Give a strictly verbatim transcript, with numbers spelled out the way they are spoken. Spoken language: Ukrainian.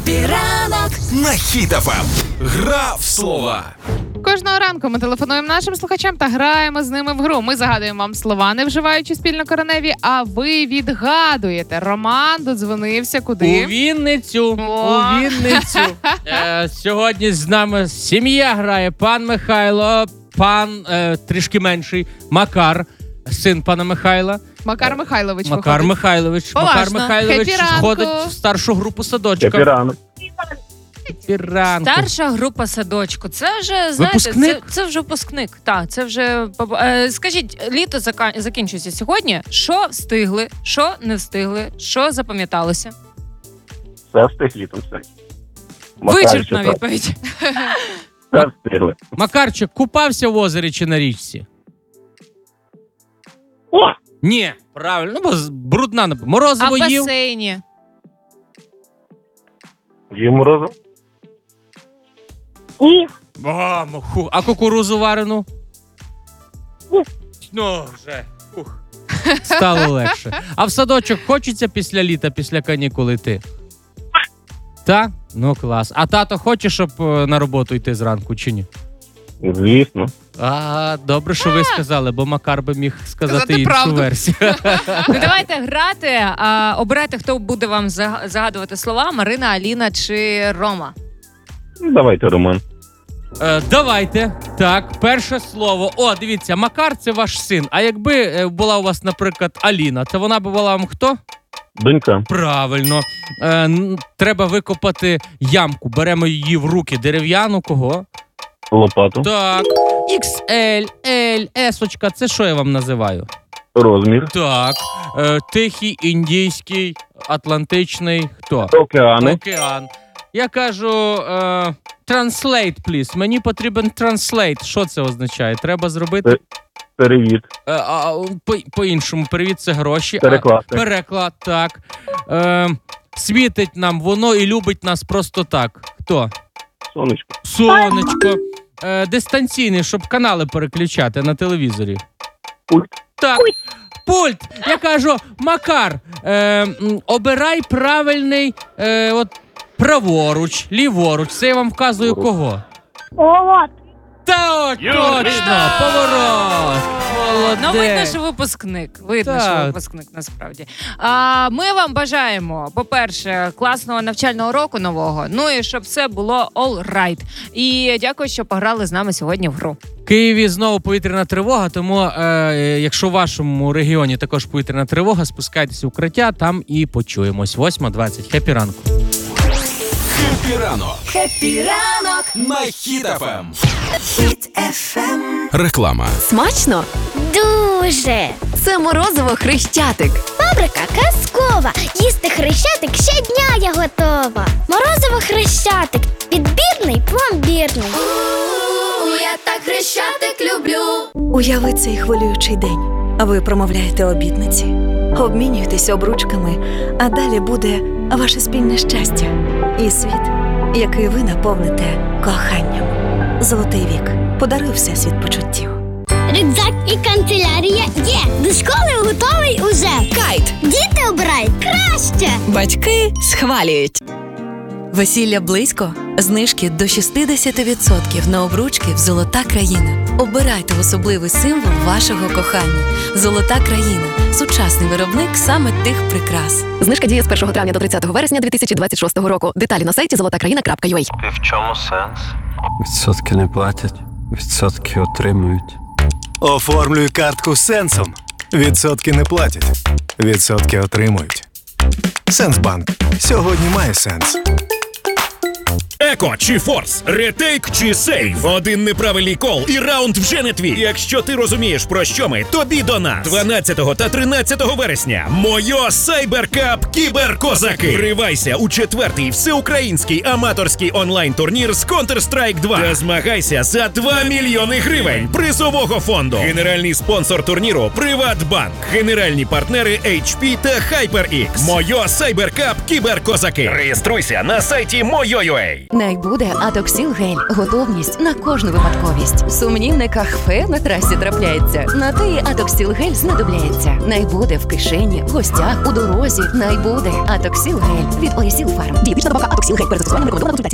Ранок на Хіт еф ем. Гра в слова. Кожного ранку ми телефонуємо нашим слухачам та граємо з ними в гру. Ми загадуємо вам слова, не вживаючи спільнокореневі, а ви відгадуєте. Роман додзвонився куди? У Вінницю. О. У Вінницю. Е, сьогодні з нами сім'я грає. Пан Михайло, пан е, трішки менший, Макар, син пана Михайла. Макар Михайлович Макар виходить. Михайлович. Поважно. Макар Михайлович Хеппі ранку. входить в старшу групу садочка. Хеппі ранок. Хеппі ранку. Старша група садочку. Це вже, знаєте, Випускник? це, це вже випускник. Так, це вже е, скажіть, літо зака- закінчується сьогодні. Що встигли, що не встигли, що запам'яталося? Все встиг літом все. Вичерпна Макарчик, відповідь. Все встигли. Макарчик купався в озері чи на річці? О! Ні, правильно, ну, бо з- брудна. нап- А Морозиво в їв. басейні? Їв морозиво? А, ху. А кукурузу варену? Ну, вже. Ух. Стало легше. А в садочок хочеться після літа, після канікул йти? Так? Ну, клас. А тато хоче, щоб е, на роботу йти зранку, чи ні? Звісно. А, добре, що ви сказали, бо Макар би міг сказати Сказати іншу правду. версію. Ну давайте грати. А, обирайте, хто буде вам заг- загадувати слова: Марина, Аліна чи Рома. Ну, давайте, Роман. Е, давайте. Так, перше слово. О, дивіться, Макар – це ваш син. А якби е, була у вас, наприклад, Аліна, то вона б була вам хто? Донька. Правильно. Е, н- треба викопати ямку. Беремо її в руки. Дерев'яну кого? Лопату. Так. ікс ель, L, есочка. Це що я вам називаю? Розмір. Так. Е, Тихий, індійський, атлантичний. Хто? Океани. Океан. Я кажу, е, translate, please. Мені потрібен translate. Що це означає? Треба зробити... Е, Перевід. Е, а, по, по-іншому, привіт, це гроші. Переклад. А, переклад, так. Е, світить нам воно і любить нас просто так. Хто? Сонечко. Сонечко. Е, дистанційний, щоб канали переключати на телевізорі. Пульт. Так. Пульт. Я кажу, Макар, е, м, обирай правильний е, от, праворуч, ліворуч. Це я вам вказую кого? Поворот. Так, точно, поворот. Молодець. Ну, видно, що випускник. Видно, Так. що випускник насправді. А, ми вам бажаємо, по-перше, класного навчального року нового. Ну і щоб все було all right. І дякую, що пограли з нами сьогодні в гру. В Києві знову повітряна тривога, тому е, якщо в вашому регіоні також повітряна тривога, спускайтеся в укриття, там і почуємось. восьма двадцять. Хеппі ранку. Хеппі ранок Хеппі ранок. на Хіт еф ем. Хіт еф ем. Реклама. Смачно? Дуже. Це морозиво Хрещатик. Фабрика казкова. Їсти Хрещатик щодня я готова. Морозиво Хрещатик. Підбірний, пломбірний. Я так Хрещатик люблю. Уяви цей хвилюючий день. Ви промовляєте обітниці, обмінюєтесь обручками, а далі буде ваше спільне щастя і світ, який ви наповните коханням. Золотий вік. Подаруй всесвіт почуттів. Рюкзак і канцелярія є. До школи готовий уже. Кайт. Діти обирають краще. Батьки схвалюють. Весілля близько? Знижки до шістдесят відсотків на обручки в «Золота країна». Обирайте особливий символ вашого кохання. «Золота країна» – сучасний виробник саме тих прикрас. Знижка діє з першого травня до тридцятого вересня дві тисячі двадцять шостого року. Деталі на сайті золота країна крапка ю а. І в чому сенс? Відсотки не платять, відсотки отримують. Оформлюй картку з Сенсом. Відсотки не платять. Відсотки отримують. Сенсбанк. Сьогодні має сенс. Еко чи Форс, ретейк чи сейв. Один неправильний кол і раунд вже не твій. Якщо ти розумієш, про що ми, тобі до нас. дванадцятого та тринадцятого вересня. Мойо Сайберкап Кіберкозаки. Вривайся у четвертий всеукраїнський аматорський онлайн-турнір з Counter-Strike два. Та змагайся за два мільйони гривень призового фонду. Генеральний спонсор турніру – Приватбанк. Генеральні партнери ейч пі та HyperX. Мойо Сайберкап Кіберкозаки. Реєструйся на сайті Мойо.ua. Най буде Атоксіл гель. Готовність на кожну випадковість. Сумнівне кахфе на трасі трапляється. На те і Атоксіл гель знадобляється. Най буде в кишені, в гостях, у дорозі. Най буде Атоксіл гель від Орісіл Фарм. Дієтична добавка Атоксіл гель. Перед застосуванням рекомендована консультація.